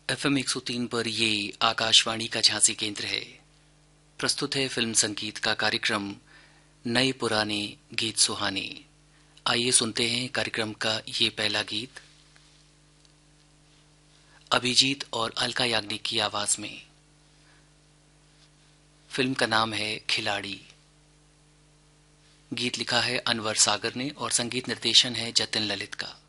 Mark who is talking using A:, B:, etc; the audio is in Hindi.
A: FM 103 पर ये आकाशवाणी का झांसी केंद्र है। प्रस्तुत है फिल्म संगीत का कार्यक्रम नए पुराने गीत सुहाने। आइए सुनते हैं कार्यक्रम का ये पहला गीत अभिजीत और अलका याग्निक की आवाज में। फिल्म का नाम है खिलाड़ी। गीत लिखा है अनवर सागर ने और संगीत निर्देशन है जतिन ललित का।